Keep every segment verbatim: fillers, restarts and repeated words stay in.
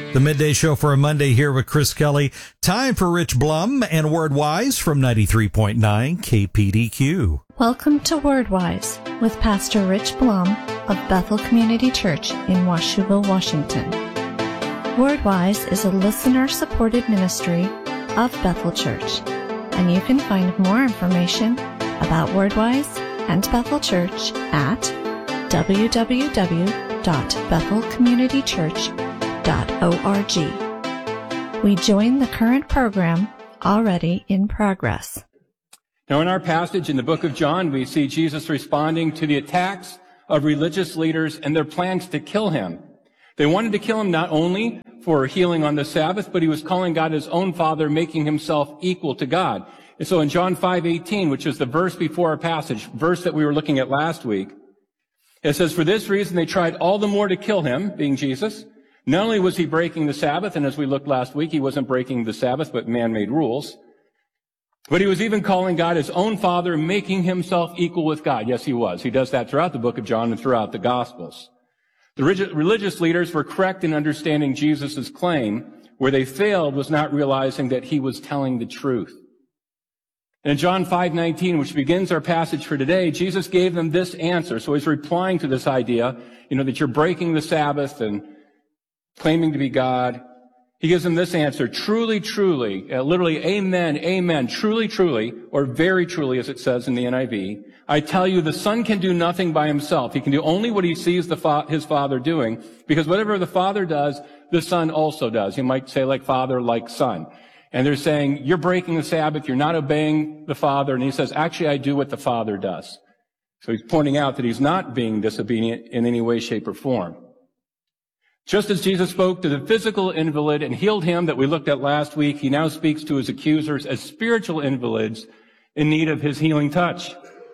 The Midday Show for a Monday here with Chris Kelly. Time for Rich Blum and Wordwise from ninety-three point nine K P D Q. Welcome to Wordwise with Pastor Rich Blum of Bethel Community Church in Washougal, Washington. Wordwise is a listener-supported ministry of Bethel Church, and you can find more information about Wordwise and Bethel Church at w w w dot bethel community church dot org. We join the current program already in progress. Now, in our passage in the book of John, we see Jesus responding to the attacks of religious leaders and their plans to kill him. They wanted to kill him not only for healing on the Sabbath, but he was calling God his own Father, making himself equal to God. And so in John five eighteen, which is the verse before our passage, verse that we were looking at last week, it says, "For this reason they tried all the more to kill him," being Jesus. Not only was he breaking the Sabbath, and as we looked last week, he wasn't breaking the Sabbath, but man-made rules, but he was even calling God his own Father, making himself equal with God. Yes, he was. He does that throughout the book of John and throughout the Gospels. The religious leaders were correct in understanding Jesus' claim. Where they failed was not realizing that he was telling the truth. In John five nineteen, which begins our passage for today, Jesus gave them this answer. So he's replying to this idea, you know, that you're breaking the Sabbath and claiming to be God. He gives them this answer: truly, truly, uh, literally, amen, amen, truly, truly, or very truly, as it says in the N I V, I tell you, the Son can do nothing by himself. He can do only what he sees the fa- his Father doing, because whatever the Father does, the Son also does. You might say like Father, like Son. And they're saying, you're breaking the Sabbath, you're not obeying the Father. And he says, actually, I do what the Father does. So he's pointing out that he's not being disobedient in any way, shape, or form. Just as Jesus spoke to the physical invalid and healed him that we looked at last week, he now speaks to his accusers as spiritual invalids in need of his healing touch.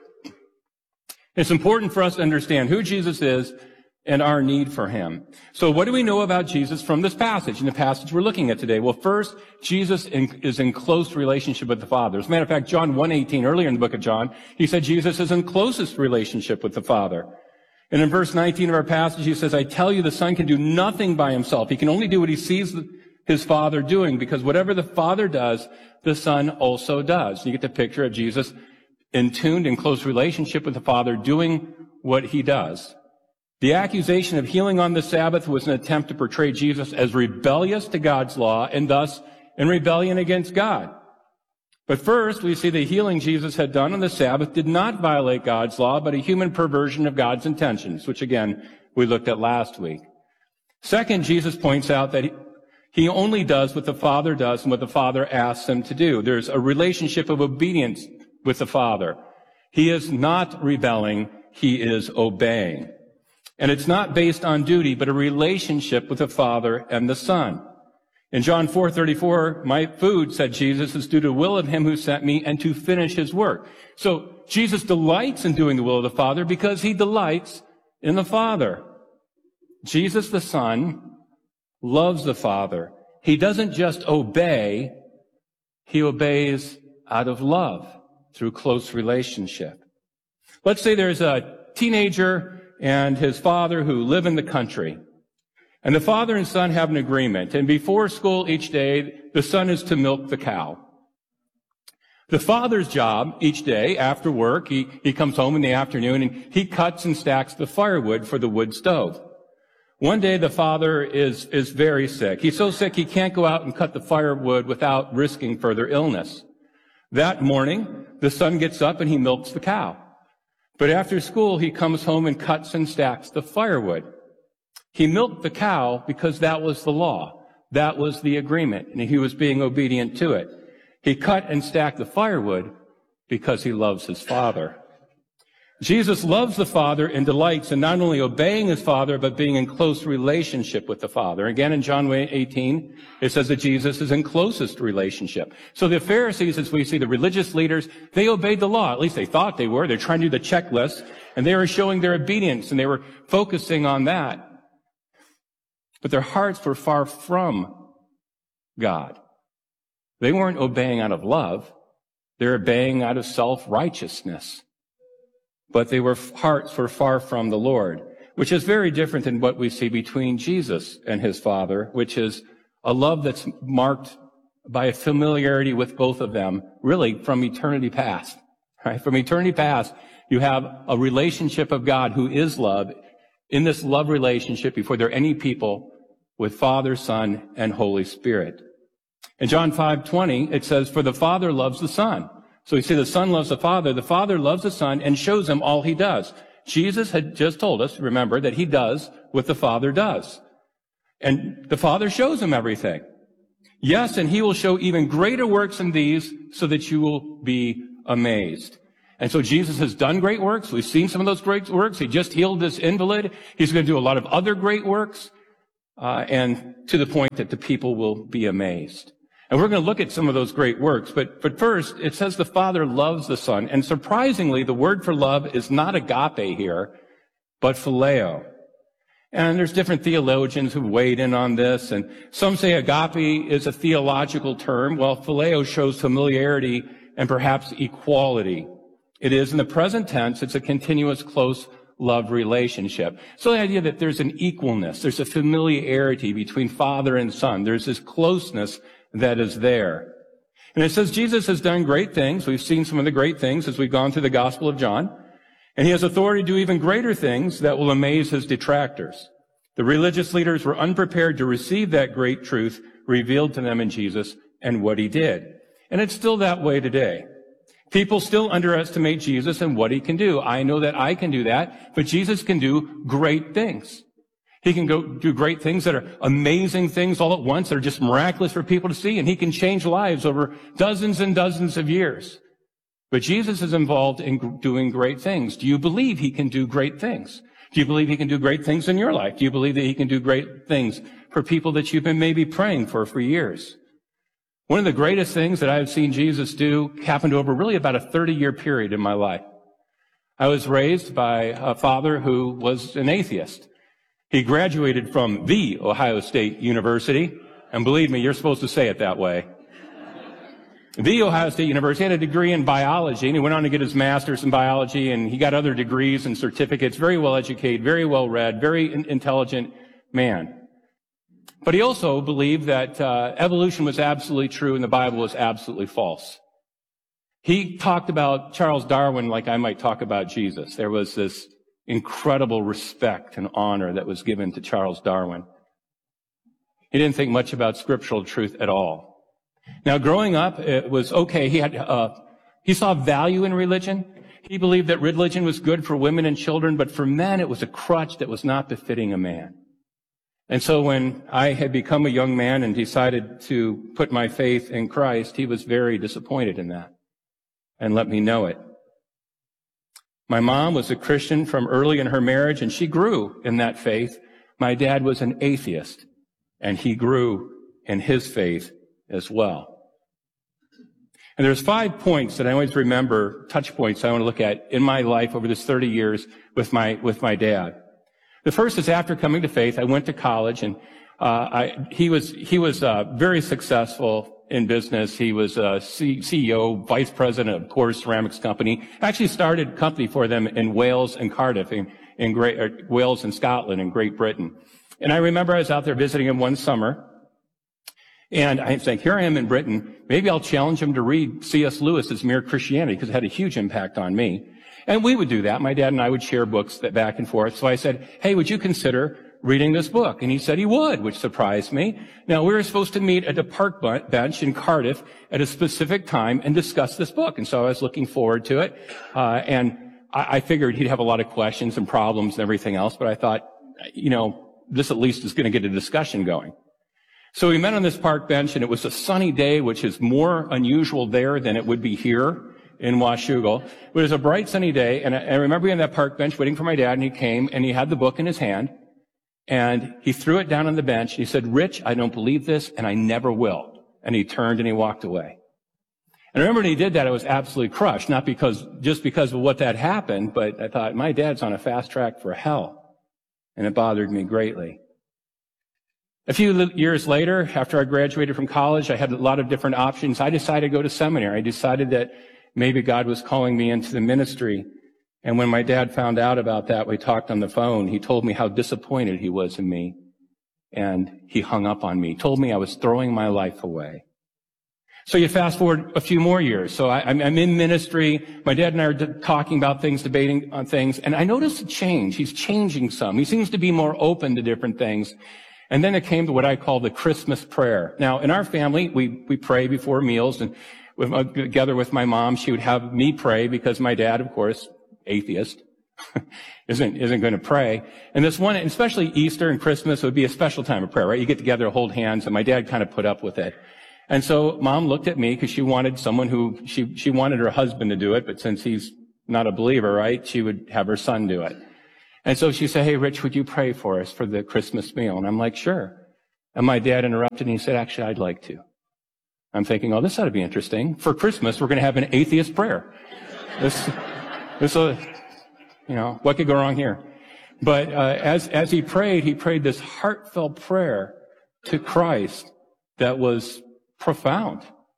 It's important for us to understand who Jesus is and our need for him. So what do we know about Jesus from this passage, in the passage we're looking at today? Well, first, Jesus in, is in close relationship with the Father. As a matter of fact, John one eighteen, earlier in the book of John, he said Jesus is in closest relationship with the Father. And in verse nineteen of our passage, he says, I tell you, the Son can do nothing by himself. He can only do what he sees his Father doing, because whatever the Father does, the Son also does. You get the picture of Jesus in tuned, in close relationship with the Father, doing what he does. The accusation of healing on the Sabbath was an attempt to portray Jesus as rebellious to God's law and thus in rebellion against God. But first, we see the healing Jesus had done on the Sabbath did not violate God's law, but a human perversion of God's intentions, which again, we looked at last week. Second, Jesus points out that he, he only does what the Father does and what the Father asks him to do. There's a relationship of obedience with the Father. He is not rebelling, he is obeying. And it's not based on duty, but a relationship with the Father and the Son. In John four thirty-four, my food, said Jesus, is due to the will of him who sent me and to finish his work. So Jesus delights in doing the will of the Father because he delights in the Father. Jesus the Son loves the Father. He doesn't just obey, he obeys out of love through close relationship. Let's say there's a teenager and his father who live in the country. And the father and son have an agreement. And before school each day, the son is to milk the cow. The father's job each day after work, he, he comes home in the afternoon and he cuts and stacks the firewood for the wood stove. One day the father is, is very sick. He's so sick he can't go out and cut the firewood without risking further illness. That morning, the son gets up and he milks the cow. But after school, he comes home and cuts and stacks the firewood. He milked the cow because that was the law. That was the agreement, and he was being obedient to it. He cut and stacked the firewood because he loves his Father. Jesus loves the Father and delights in not only obeying his Father, but being in close relationship with the Father. Again, in John eighteen, it says that Jesus is in closest relationship. So the Pharisees, as we see, the religious leaders, they obeyed the law. At least they thought they were. They're trying to do the checklist, and they were showing their obedience, and they were focusing on that. But their hearts were far from God. They weren't obeying out of love. They were obeying out of self-righteousness. But they were, hearts were far from the Lord. which is very different than what we see between Jesus and his Father, which is a love that's marked by a familiarity with both of them, really from eternity past. Right? From eternity past, you have a relationship of God who is love. In this love relationship, before there are any people, with Father, Son, and Holy Spirit. In John five twenty, it says, "For the Father loves the Son." So we see the Son loves the Father. The Father loves the Son and shows him all he does. Jesus had just told us, remember, that he does what the Father does. And the Father shows him everything. Yes, and he will show even greater works than these so that you will be amazed. And so Jesus has done great works. We've seen some of those great works. He just healed this invalid. He's going to do a lot of other great works. Uh, and to the point that the people will be amazed. And we're going to look at some of those great works. But, but first, it says the Father loves the Son. And surprisingly, the word for love is not agape here, but phileo. And there's different theologians who've weighed in on this. And some say agape is a theological term, while phileo shows familiarity and perhaps equality. It is in the present tense. It's a continuous, close love relationship. So the idea that there's an equalness, there's a familiarity between Father and Son. There's this closeness that is there. And it says Jesus has done great things. We've seen some of the great things as we've gone through the Gospel of John. And he has authority to do even greater things that will amaze his detractors. The religious leaders were unprepared to receive that great truth revealed to them in Jesus and what he did. And it's still that way today. People still underestimate Jesus and what he can do. I know that I can do that, but Jesus can do great things. He can go do great things that are amazing things all at once that are just miraculous for people to see, and he can change lives over dozens and dozens of years. But Jesus is involved in doing great things. Do you believe he can do great things? Do you believe he can do great things in your life? Do you believe that he can do great things for people that you've been maybe praying for for years? One of the greatest things that I've seen Jesus do happened over really about a thirty-year period in my life. I was raised by a father who was an atheist. He graduated from the Ohio State University, and believe me, you're supposed to say it that way. The Ohio State University, had a degree in biology, and he went on to get his master's in biology, and he got other degrees and certificates, very well educated, very well read, very in- intelligent man. But he also believed that uh, evolution was absolutely true and the Bible was absolutely false. He talked about Charles Darwin like I might talk about Jesus. There was this incredible respect and honor that was given to Charles Darwin. He didn't think much about scriptural truth at all. Now, growing up, it was okay. He had uh, he saw value in religion. He believed that religion was good for women and children, but for men, it was a crutch that was not befitting a man. And so when I had become a young man and decided to put my faith in Christ, he was very disappointed in that and let me know it. My mom was a Christian from early in her marriage, and she grew in that faith. My dad was an atheist, and he grew in his faith as well. And there's five points that I always remember, touch points I want to look at in my life over this thirty years with my with my dad. The first is after coming to faith, I went to college, and uh, I, he was he was uh, very successful in business. He was a C- CEO, vice president of Coors Ceramics Company. Actually started a company for them in Wales and Cardiff, in, in Great, uh, Wales and Scotland, in Great Britain. And I remember I was out there visiting him one summer, and I was saying, here I am in Britain. Maybe I'll challenge him to read C S Lewis's Mere Christianity, because it had a huge impact on me. And we would do that. My dad and I would share books that back and forth. So I said, hey, would you consider reading this book? And he said he would, which surprised me. Now, we were supposed to meet at a park bench in Cardiff at a specific time and discuss this book. And so I was looking forward to it. Uh, and I, I figured he'd have a lot of questions and problems and everything else. But I thought, you know, this at least is going to get a discussion going. So we met on this park bench, and it was a sunny day, which is more unusual there than it would be here in Washougal. It was a bright sunny day, and I, I remember being on that park bench waiting for my dad, and he came, and he had the book in his hand, and he threw it down on the bench, and he said, Rich, I don't believe this, and I never will. And he turned and he walked away. And I remember when he did that, I was absolutely crushed, not because, just because of what that happened, but I thought, my dad's on a fast track for hell, and it bothered me greatly. A few years later, after I graduated from college, I had a lot of different options. I decided to go to seminary. I decided that maybe God was calling me into the ministry. And when my dad found out about that, we talked on the phone, he told me how disappointed he was in me. And he hung up on me, told me I was throwing my life away. So you fast forward a few more years. So I, I'm, I'm in ministry. My dad and I are d- talking about things, debating on things. And I noticed a change. He's changing some. He seems to be more open to different things. And then it came to what I call the Christmas prayer. Now, in our family, we, we pray before meals. And with, uh, together with my mom, she would have me pray because my dad, of course, atheist, isn't, isn't going to pray. And this one, especially Easter and Christmas, would be a special time of prayer, right? You get together, hold hands, and my dad kind of put up with it. And so mom looked at me because she wanted someone who, she, she wanted her husband to do it, but since he's not a believer, right, she would have her son do it. And so she said, hey, Rich, would you pray for us for the Christmas meal? And I'm like, sure. And my dad interrupted and he said, actually, I'd like to. I'm thinking, oh, this ought to be interesting. For Christmas, we're going to have an atheist prayer. This, this, uh, you know, what could go wrong here? But uh, as, as he prayed, he prayed this heartfelt prayer to Christ that was profound.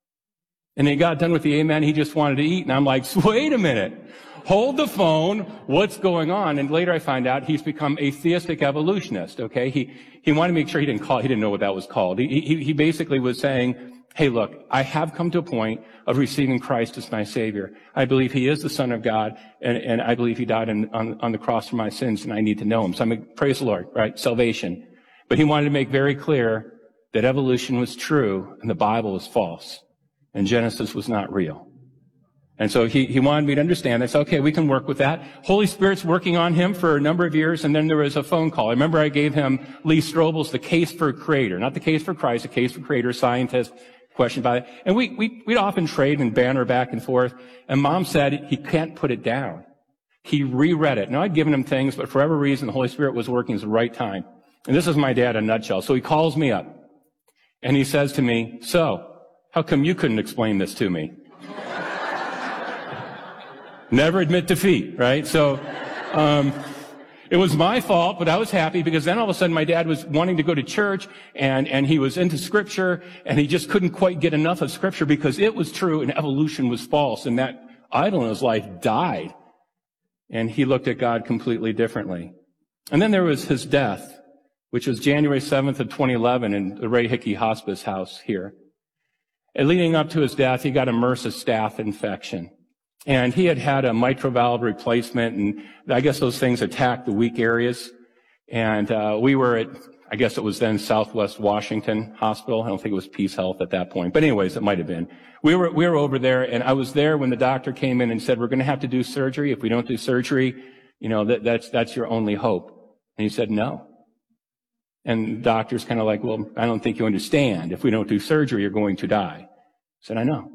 And he got done with the amen. He just wanted to eat. And I'm like, wait a minute. Hold the phone. What's going on? And later I find out he's become a theistic evolutionist. Okay. He, he wanted to make sure he didn't call, he didn't know what that was called. He, he, he basically was saying, hey, look, I have come to a point of receiving Christ as my Savior. I believe He is the Son of God, and, and I believe He died on, on, on the cross for my sins, and I need to know Him. So I'm like, praise the Lord, right? Salvation. But he wanted to make very clear that evolution was true and the Bible was false, and Genesis was not real. And so he, he wanted me to understand that. So, okay, we can work with that. Holy Spirit's working on him for a number of years, and then there was a phone call. I remember I gave him Lee Strobel's The Case for Creator, not The Case for Christ, The Case for Creator, scientist, question about it. And we, we, we'd often trade and banter back and forth. And Mom said he can't put it down. He reread it. Now, I'd given him things, but for whatever reason, the Holy Spirit was working at the right time. And this is my dad in a nutshell. So he calls me up, and he says to me, so, how come you couldn't explain this to me? Never admit defeat, right? So, um, it was my fault, but I was happy because then all of a sudden my dad was wanting to go to church and, and he was into scripture and he just couldn't quite get enough of scripture because it was true and evolution was false and that idol in his life died. And he looked at God completely differently. And then there was his death, which was January seventh of twenty eleven in the Ray Hickey Hospice House here. And leading up to his death, he got a MRSA staph infection. And he had had a mitral valve replacement, and I guess those things attacked the weak areas. And uh, we were at, I guess it was then Southwest Washington Hospital. I don't think it was Peace Health at that point. But anyways, it might have been. We were we were over there, and I was there when the doctor came in and said, we're going to have to do surgery. If we don't do surgery, you know, that, that's that's your only hope. And he said, no. And the doctor's kind of like, well, I don't think you understand. If we don't do surgery, you're going to die. I said, I know.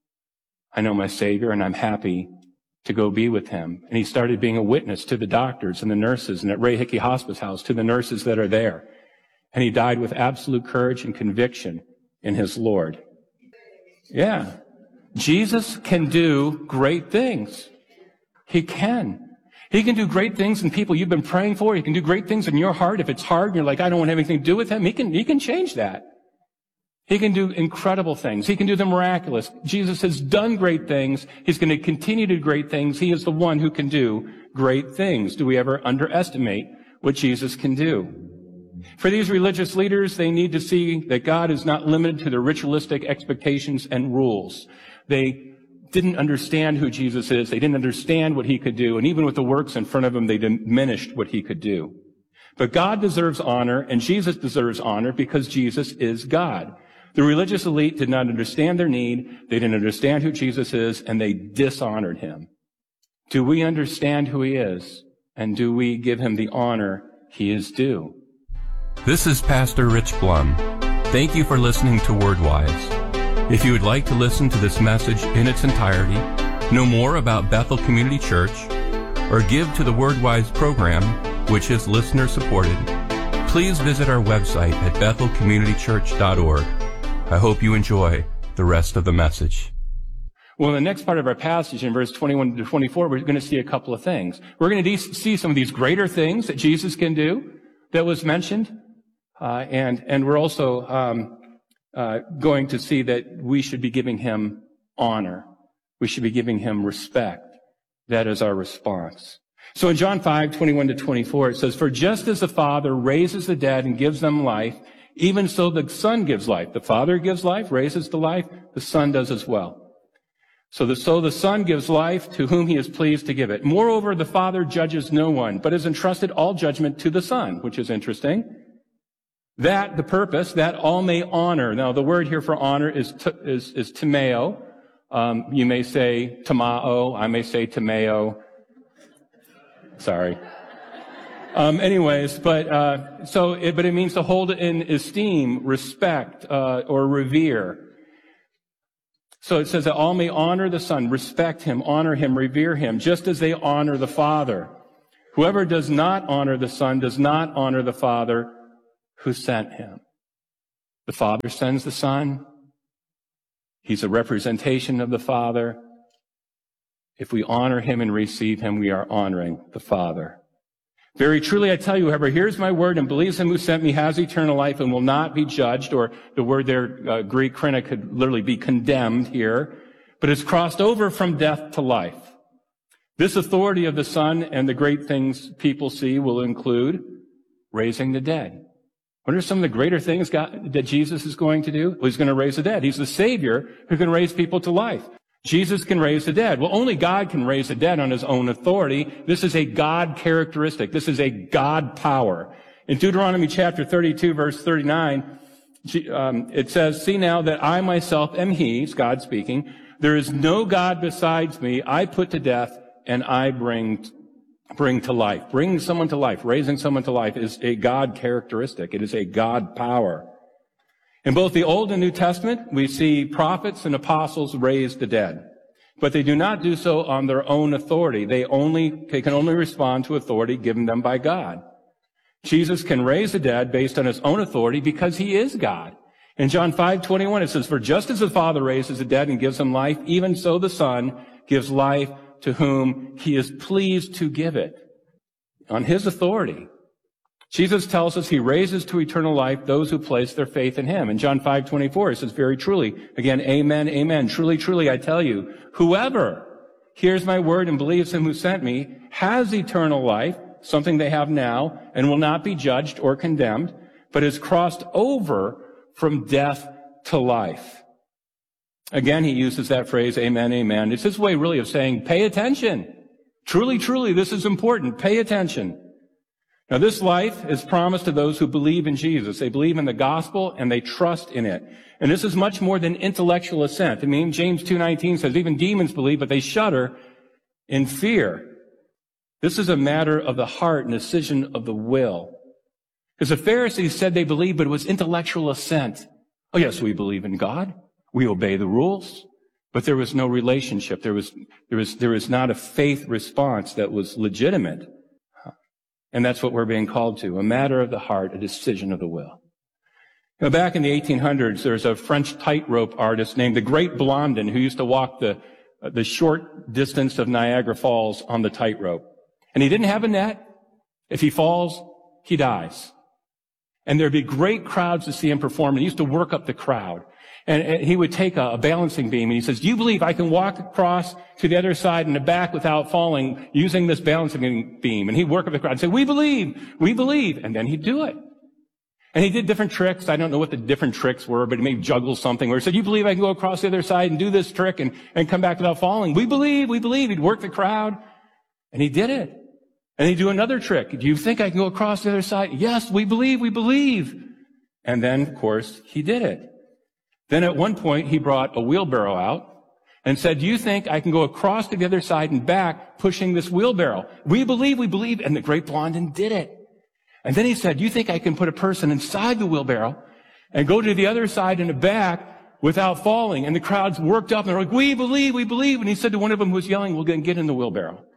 I know my Savior, and I'm happy to go be with Him. And he started being a witness to the doctors and the nurses, and at Ray Hickey Hospice House, to the nurses that are there. And he died with absolute courage and conviction in his Lord. Yeah. Jesus can do great things. He can. He can do great things in people you've been praying for. He can do great things in your heart. If it's hard and you're like, I don't want anything to do with Him, He can, He can change that. He can do incredible things. He can do the miraculous. Jesus has done great things. He's going to continue to do great things. He is the one who can do great things. Do we ever underestimate what Jesus can do? For these religious leaders, they need to see that God is not limited to their ritualistic expectations and rules. They didn't understand who Jesus is. They didn't understand what He could do. And even with the works in front of Him, they diminished what He could do. But God deserves honor, and Jesus deserves honor because Jesus is God. The religious elite did not understand their need, they didn't understand who Jesus is, and they dishonored Him. Do we understand who He is, and do we give Him the honor He is due? This is Pastor Rich Blum. Thank you for listening to WordWise. If you would like to listen to this message in its entirety, know more about Bethel Community Church, or give to the WordWise program, which is listener-supported, please visit our website at bethel community church dot org. I hope you enjoy the rest of the message. Well, in the next part of our passage, in verse twenty-one to twenty-four, we're going to see a couple of things. We're going to see some of these greater things that Jesus can do that was mentioned, uh, and and we're also um, uh, going to see that we should be giving Him honor. We should be giving Him respect. That is our response. So in John five, twenty-one to twenty-four, it says, "For just as the Father raises the dead and gives them life, even so the Son gives life." The Father gives life, raises the life, the Son does as well. So the, so the Son gives life to whom he is pleased to give it. Moreover, the Father judges no one, but has entrusted all judgment to the Son, which is interesting. That, the purpose, that all may honor. Now, the word here for honor is, t- is, is timeo. Um, you may say tamao. I may say timeo. Sorry. Um, anyways, but, uh, so, it, but it means to hold it in esteem, respect, uh, or revere. So it says that all may honor the Son, respect him, honor him, revere him, just as they honor the Father. Whoever does not honor the Son does not honor the Father who sent him. The Father sends the Son. He's a representation of the Father. If we honor him and receive him, we are honoring the Father. "Very truly I tell you, whoever hears my word and believes him who sent me has eternal life and will not be judged," or the word there, uh, Greek krina, could literally be condemned here, "but is crossed over from death to life." This authority of the Son and the great things people see will include raising the dead. What are some of the greater things God, that Jesus is going to do? Well, he's going to raise the dead. He's the Savior who can raise people to life. Jesus can raise the dead. Well, only God can raise the dead on his own authority. This is a God characteristic. This is a God power. In Deuteronomy chapter thirty-two, verse thirty-nine, um, it says, "See now that I myself am he," it's God speaking, "there is no God besides me. I put to death and I bring, bring to life." Bringing someone to life, raising someone to life is a God characteristic. It is a God power. In both the Old and New Testament, we see prophets and apostles raise the dead. But they do not do so on their own authority. They only, they can only respond to authority given them by God. Jesus can raise the dead based on his own authority because he is God. In John five twenty-one, it says, "For just as the Father raises the dead and gives them life, even so the Son gives life to whom he is pleased to give it." On his authority. Jesus tells us he raises to eternal life those who place their faith in him. In John five twenty-four, it says, "Very truly," again, amen, amen, "truly, truly, I tell you, whoever hears my word and believes him who sent me has eternal life," something they have now, "and will not be judged or condemned, but is crossed over from death to life." Again, he uses that phrase, amen, amen. It's his way really of saying, pay attention. Truly, truly, this is important. Pay attention. Now, this life is promised to those who believe in Jesus. They believe in the gospel and they trust in it. And this is much more than intellectual assent. I mean, James two nineteen says, even demons believe, but they shudder in fear. This is a matter of the heart and decision of the will. Because the Pharisees said they believed, but it was intellectual assent. Oh, yes, we believe in God. We obey the rules. But there was no relationship. There was, there was, there was not a faith response that was legitimate. And that's what we're being called to, a matter of the heart, a decision of the will. Now, back in the eighteen hundreds, there's a French tightrope artist named the Great Blondin who used to walk the, the short distance of Niagara Falls on the tightrope. And he didn't have a net. If he falls, he dies. And there'd be great crowds to see him perform. And he used to work up the crowd. And, and he would take a, a balancing beam and he says, "Do you believe I can walk across to the other side and the back without falling using this balancing beam?" And he'd work up the crowd and say, "We believe, we believe." And then he'd do it. And he did different tricks. I don't know what the different tricks were, but he may juggle something where he said, "You believe I can go across the other side and do this trick and, and come back without falling?" "We believe, we believe." He'd work the crowd. And he did it. And he'd do another trick. "Do you think I can go across the other side?" "Yes, we believe, we believe." And then, of course, he did it. Then at one point, he brought a wheelbarrow out and said, "Do you think I can go across to the other side and back pushing this wheelbarrow?" "We believe, we believe." And the Great Blondin did it. And then he said, "Do you think I can put a person inside the wheelbarrow and go to the other side and the back without falling?" And the crowds worked up and they're like, "We believe, we believe." And he said to one of them who was yelling, "Well, then get in the wheelbarrow."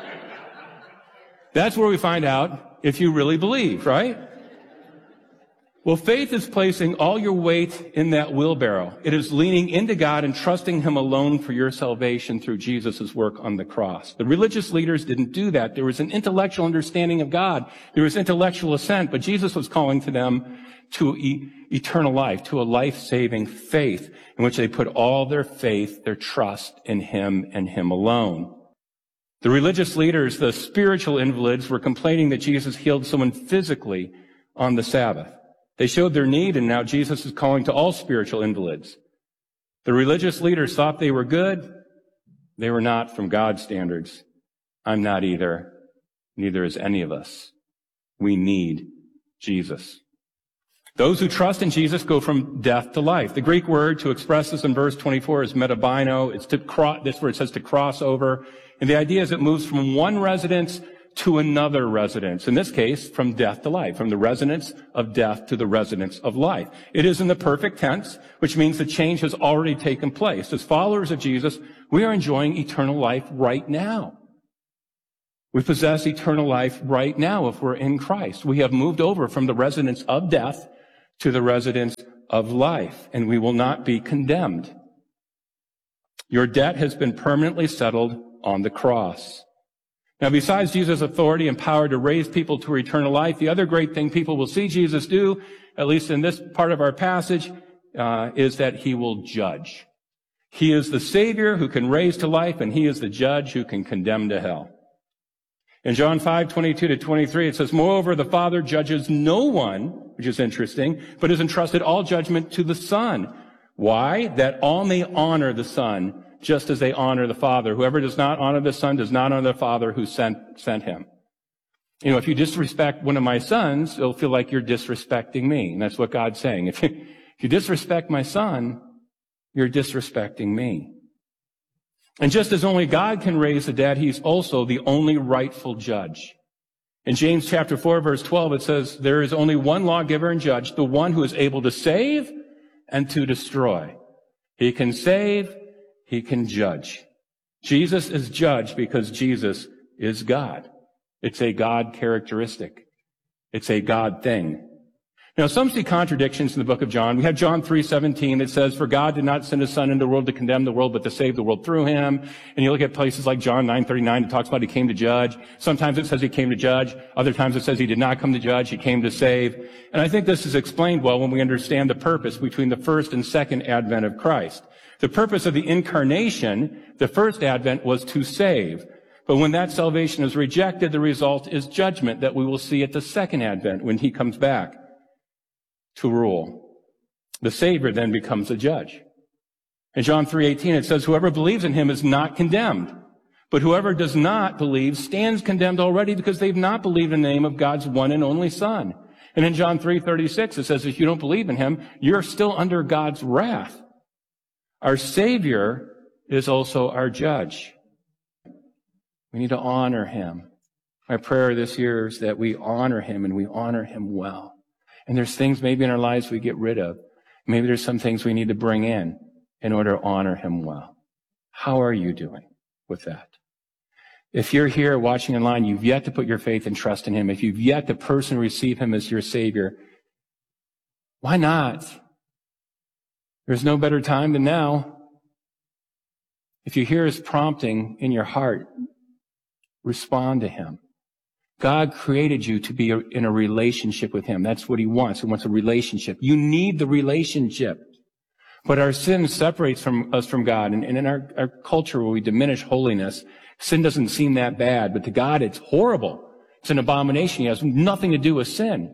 That's where we find out if you really believe, right? Well, faith is placing all your weight in that wheelbarrow. It is leaning into God and trusting him alone for your salvation through Jesus' work on the cross. The religious leaders didn't do that. There was an intellectual understanding of God. There was intellectual assent, but Jesus was calling to them to e- eternal life, to a life-saving faith in which they put all their faith, their trust in him and him alone. The religious leaders, the spiritual invalids, were complaining that Jesus healed someone physically on the Sabbath. They showed their need, and now Jesus is calling to all spiritual invalids. The religious leaders thought they were good. They were not from God's standards. I'm not either. Neither is any of us. We need Jesus. Those who trust in Jesus go from death to life. The Greek word to express this in verse twenty-four is metabino. It's to cross, this word says to cross over. And the idea is it moves from one residence to another residence. In this case, from death to life, from the residence of death to the residence of life. It is in the perfect tense, which means the change has already taken place. As followers of Jesus, we are enjoying eternal life right now. We possess eternal life right now if we're in Christ. We have moved over from the residence of death to the residence of life, and we will not be condemned. Your debt has been permanently settled on the cross. Now, besides Jesus' authority and power to raise people to eternal life, the other great thing people will see Jesus do, at least in this part of our passage, uh, is that he will judge. He is the Savior who can raise to life, and he is the judge who can condemn to hell. In John five, twenty-two to twenty-three, it says, moreover, the Father judges no one, which is interesting, but has entrusted all judgment to the Son. Why? That all may honor the Son, just as they honor the Father. Whoever does not honor the Son does not honor the Father who sent, sent him. You know, if you disrespect one of my sons, it'll feel like you're disrespecting me. And that's what God's saying. If you, if you disrespect my son, you're disrespecting me. And just as only God can raise the dead, he's also the only rightful judge. In James chapter four, verse twelve, it says, there is only one lawgiver and judge, the one who is able to save and to destroy. He can save, he can judge. Jesus is judge because Jesus is God. It's a God characteristic. It's a God thing. Now, some see contradictions in the book of John. We have John three seventeen that says, for God did not send his son into the world to condemn the world, but to save the world through him. And you look at places like John nine thirty-nine, it talks about he came to judge. Sometimes it says he came to judge. Other times it says he did not come to judge, he came to save. And I think this is explained well when we understand the purpose between the first and second advent of Christ. The purpose of the incarnation, the first advent, was to save. But when that salvation is rejected, the result is judgment that we will see at the second advent when he comes back to rule. The Savior then becomes a judge. In John three eighteen, it says, whoever believes in him is not condemned, but whoever does not believe stands condemned already because they've not believed in the name of God's one and only Son. And in John three thirty-six, it says, if you don't believe in him, you're still under God's wrath. Our Savior is also our judge. We need to honor him. My prayer this year is that we honor him and we honor him well. And there's things maybe in our lives we get rid of. Maybe there's some things we need to bring in in order to honor him well. How are you doing with that? If you're here watching online, you've yet to put your faith and trust in him. If you've yet to personally receive him as your Savior, why not? There's no better time than now. If you hear his prompting in your heart, respond to him. God created you to be in a relationship with him. That's what he wants. He wants a relationship. You need the relationship. But our sin separates from us from God. And, and in our, our culture where we diminish holiness, sin doesn't seem that bad. But to God, it's horrible. It's an abomination. It has nothing to do with sin.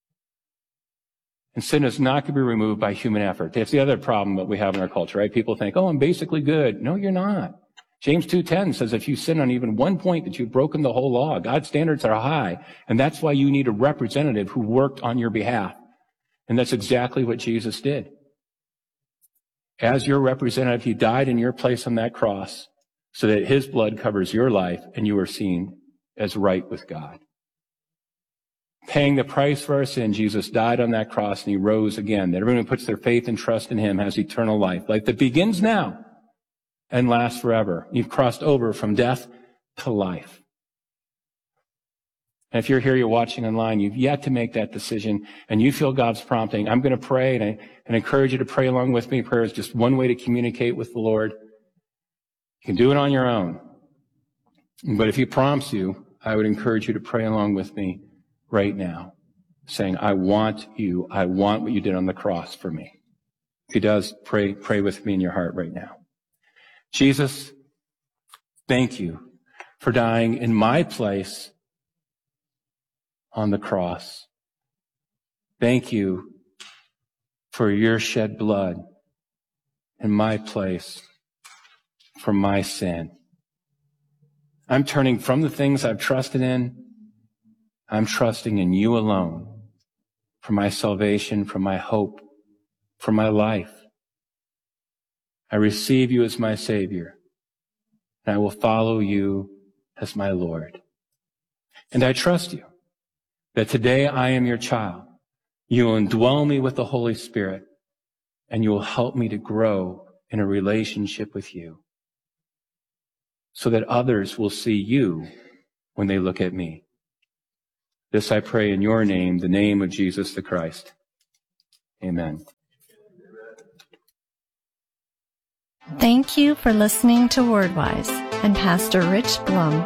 And sin is not going to be removed by human effort. That's the other problem that we have in our culture, right? People think, oh, I'm basically good. No, you're not. James two ten says if you sin on even one point that you've broken the whole law. God's standards are high, and that's why you need a representative who worked on your behalf. And that's exactly what Jesus did. As your representative, he died in your place on that cross so that his blood covers your life and you are seen as right with God. Paying the price for our sin, Jesus died on that cross and he rose again. That everyone who puts their faith and trust in him has eternal life. Life that begins now and lasts forever. You've crossed over from death to life. And if you're here, you're watching online, you've yet to make that decision, and you feel God's prompting, I'm going to pray, and I and encourage you to pray along with me. Prayer is just one way to communicate with the Lord. You can do it on your own. But if he prompts you, I would encourage you to pray along with me right now, saying, I want you. I want what you did on the cross for me. If he does, pray, pray with me in your heart right now. Jesus, thank you for dying in my place on the cross. Thank you for your shed blood in my place for my sin. I'm turning from the things I've trusted in. I'm trusting in you alone for my salvation, for my hope, for my life. I receive you as my Savior, and I will follow you as my Lord. And I trust you that today I am your child. You will indwell me with the Holy Spirit, and you will help me to grow in a relationship with you so that others will see you when they look at me. This I pray in your name, the name of Jesus the Christ. Amen. Thank you for listening to WordWise and Pastor Rich Blum.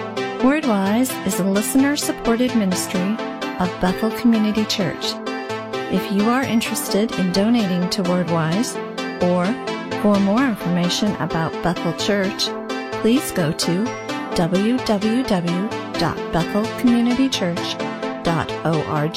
WordWise is a listener-supported ministry of Bethel Community Church. If you are interested in donating to WordWise, or for more information about Bethel Church, please go to w w w dot bethel community church dot org.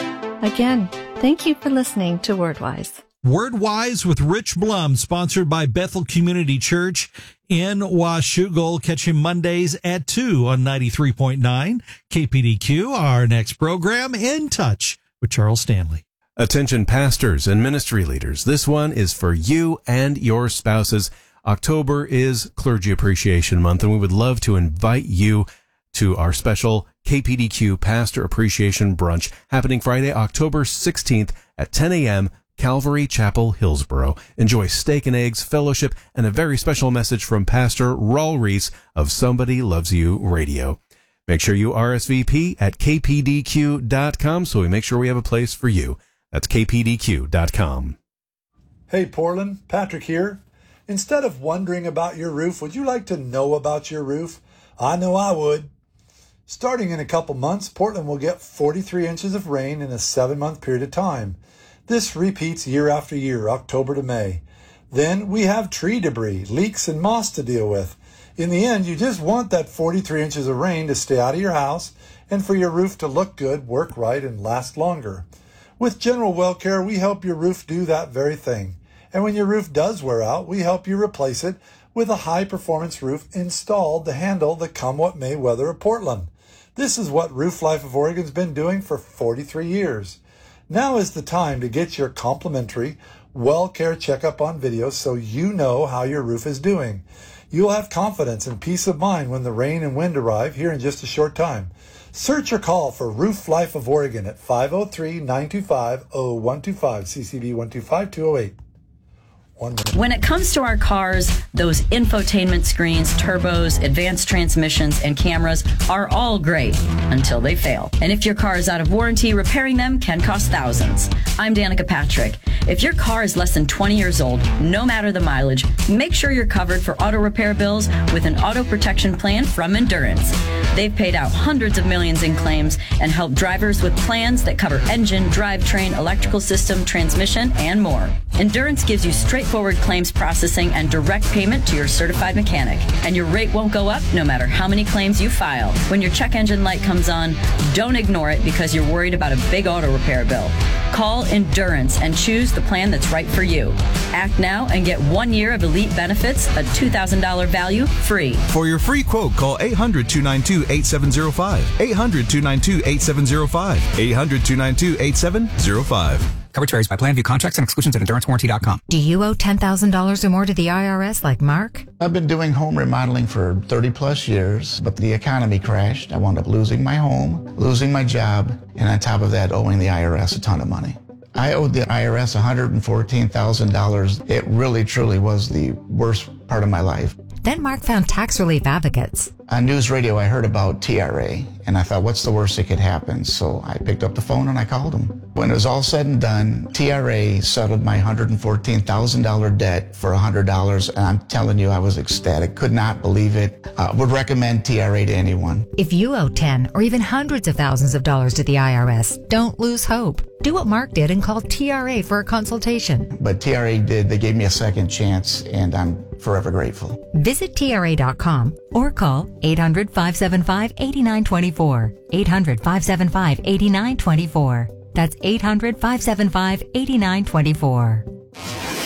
Again, thank you for listening to WordWise. WordWise with Rich Blum, sponsored by Bethel Community Church in Washougal. Catch him Mondays at two on ninety-three point nine K P D Q. Our next program, In Touch with Charles Stanley. Attention pastors and ministry leaders. This one is for you and your spouses. October is Clergy Appreciation Month, and we would love to invite you to our special K P D Q Pastor Appreciation Brunch happening Friday, October sixteenth at ten a.m., Calvary Chapel, Hillsboro. Enjoy steak and eggs, fellowship, and a very special message from Pastor Raul Reese of Somebody Loves You Radio. Make sure you R S V P at k p d q dot com so we make sure we have a place for you. That's k p d q dot com. Hey Portland, Patrick here. Instead of wondering about your roof, would you like to know about your roof? I know I would. Starting in a couple months, Portland will get forty-three inches of rain in a seven-month period of time. This repeats year after year, October to May. Then we have tree debris, leaks, and moss to deal with. In the end, you just want that forty-three inches of rain to stay out of your house and for your roof to look good, work right, and last longer. With General Well Care, we help your roof do that very thing. And when your roof does wear out, we help you replace it with a high-performance roof installed to handle the come-what-may weather of Portland. This is what Roof Life of Oregon's been doing for forty-three years. Now is the time to get your complimentary Well Care checkup on video so you know how your roof is doing. You'll have confidence and peace of mind when the rain and wind arrive here in just a short time. Search or call for Roof Life of Oregon at five oh three, nine two five, oh one two five, C C B one two five, two oh eight. When it comes to our cars, those infotainment screens, turbos, advanced transmissions, and cameras are all great until they fail. And if your car is out of warranty, repairing them can cost thousands. I'm Danica Patrick. If your car is less than twenty years old, no matter the mileage, make sure you're covered for auto repair bills with an auto protection plan from Endurance. They've paid out hundreds of millions in claims and helped drivers with plans that cover engine, drivetrain, electrical system, transmission, and more. Endurance gives you straightforward claims processing and direct payment to your certified mechanic. And your rate won't go up no matter how many claims you file. When your check engine light comes on, don't ignore it because you're worried about a big auto repair bill. Call Endurance and choose the plan that's right for you. Act now and get one year of elite benefits, a two thousand dollars value, free. For your free quote, call eight hundred, two nine two, eight seven zero five. eight hundred, two nine two, eight seven zero five. eight hundred, two nine two, eight seven zero five. Coverage varies by plan. View contracts and exclusions at endurance warranty dot com. Do you owe ten thousand dollars or more to the I R S like Mark? I've been doing home remodeling for thirty plus years, but the economy crashed. I wound up losing my home, losing my job, and on top of that, owing the I R S a ton of money. I owed the I R S one hundred fourteen thousand dollars. It really, truly was the worst part of my life. Then Mark found Tax Relief Advocates. On news radio, I heard about T R A, and I thought, what's the worst that could happen? So I picked up the phone and I called them. When it was all said and done, T R A settled my one hundred fourteen thousand dollars debt for one hundred dollars, and I'm telling you, I was ecstatic. Could not believe it. Uh, would recommend T R A to anyone. If you owe ten or even hundreds of thousands of dollars to the I R S, don't lose hope. Do what Mark did and call T R A for a consultation. But T R A did. They gave me a second chance, and I'm forever grateful. Visit T R A dot com or call eight hundred, five seven five, eight nine two four. eight hundred, five seven five, eight nine two four. That's eight hundred, five seven five, eight nine two four.